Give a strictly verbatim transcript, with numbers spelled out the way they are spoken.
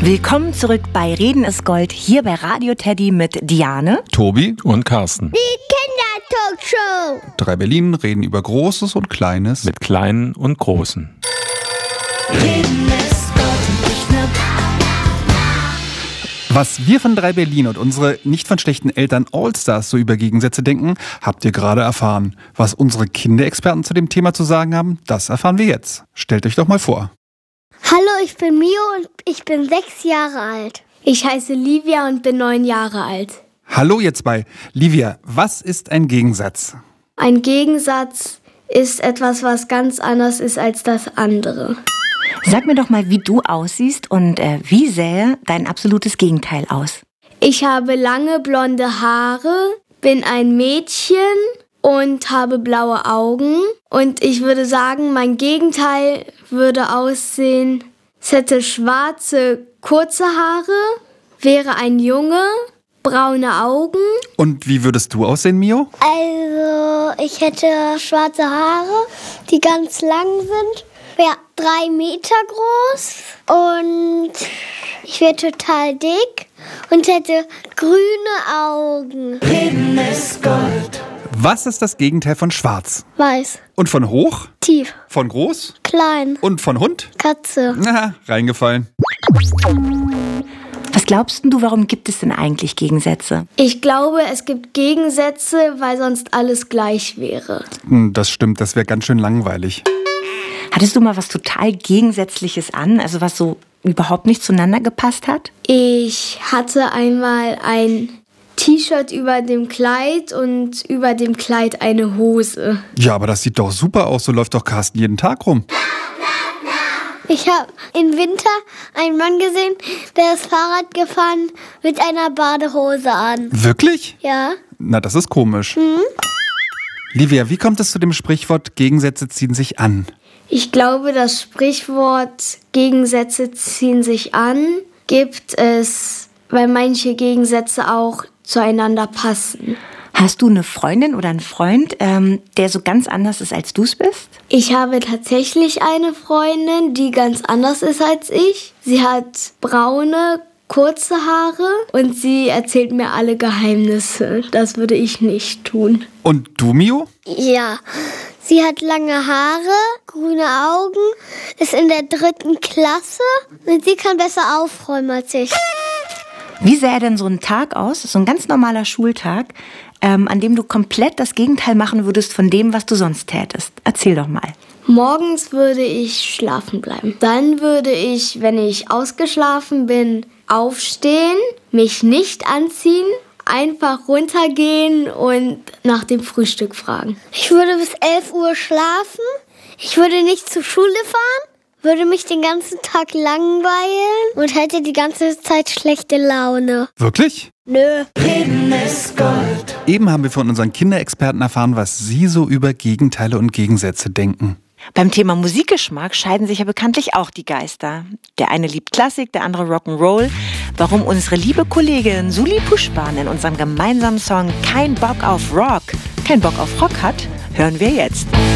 Willkommen zurück bei Reden ist Gold, hier bei Radio Teddy mit Diane, Tobi und Carsten. Die Kindertalkshow. Drei Berlin reden über Großes und Kleines. Mit Kleinen und Großen. Reden ist Gold, nicht nur Was wir von Drei Berlin und unsere nicht von schlechten Eltern Allstars so über Gegensätze denken, habt ihr gerade erfahren. Was unsere Kinderexperten zu dem Thema zu sagen haben, das erfahren wir jetzt. Stellt euch doch mal vor. Hallo, ich bin Mio und ich bin sechs Jahre alt. Ich heiße Livia und bin neun Jahre alt. Hallo ihr zwei. Livia, was ist ein Gegensatz? Ein Gegensatz ist etwas, was ganz anders ist als das andere. Sag mir doch mal, wie du aussiehst und äh, wie sähe dein absolutes Gegenteil aus? Ich habe lange blonde Haare, bin ein Mädchen und habe blaue Augen. Und ich würde sagen, mein Gegenteil würde aussehen, es hätte schwarze, kurze Haare, wäre ein Junge, braune Augen. Und wie würdest du aussehen, Mio? Also, ich hätte schwarze Haare, die ganz lang sind, wäre drei Meter groß und ich wäre total dick und hätte grüne Augen. Reden ist Gold. Was ist das Gegenteil von schwarz? Weiß, Und von hoch? tief, Von groß? klein, Und von Hund? Katze. Na, reingefallen. Was glaubst du, warum gibt es denn eigentlich Gegensätze? Ich glaube, es gibt Gegensätze, weil sonst alles gleich wäre. Hm, Das stimmt, das wäre ganz schön langweilig. Hattest du mal was total Gegensätzliches an, also was so überhaupt nicht zueinander gepasst hat? Ich hatte einmal ein T-Shirt über dem Kleid und über dem Kleid eine Hose. Ja, aber das sieht doch super aus, so läuft doch Carsten jeden Tag rum. Ich habe im Winter einen Mann gesehen, der ist Fahrrad gefahren mit einer Badehose an. Wirklich? Ja. Na, das ist komisch. Mhm. Livia, wie kommt es zu dem Sprichwort, Gegensätze ziehen sich an? Ich glaube, das Sprichwort Gegensätze ziehen sich an gibt es, weil manche Gegensätze auch zueinander passen. Hast du eine Freundin oder einen Freund, ähm, der so ganz anders ist, als du es bist? Ich habe tatsächlich eine Freundin, die ganz anders ist als ich. Sie hat braune, kurze Haare und sie erzählt mir alle Geheimnisse. Das würde ich nicht tun. Und du, Mio? Ja. Sie hat lange Haare, grüne Augen, ist in der dritten Klasse und sie kann besser aufräumen als ich. Wie sähe denn so ein Tag aus, so ein ganz normaler Schultag, ähm, an dem du komplett das Gegenteil machen würdest von dem, was du sonst tätest? Erzähl doch mal. Morgens würde ich schlafen bleiben. Dann würde ich, wenn ich ausgeschlafen bin, aufstehen, mich nicht anziehen, einfach runtergehen und nach dem Frühstück fragen. Ich würde bis elf Uhr schlafen, ich würde nicht zur Schule fahren, würde mich den ganzen Tag langweilen und hätte die ganze Zeit schlechte Laune. Wirklich? Nö. Reden ist Gold. Eben haben wir von unseren Kinderexperten erfahren, was sie so über Gegenteile und Gegensätze denken. Beim Thema Musikgeschmack scheiden sich ja bekanntlich auch die Geister. Der eine liebt Klassik, der andere Rock'n'Roll. Warum unsere liebe Kollegin Suli Puschban in unserem gemeinsamen Song Kein Bock auf Rock, kein Bock auf Rock hat, hören wir jetzt.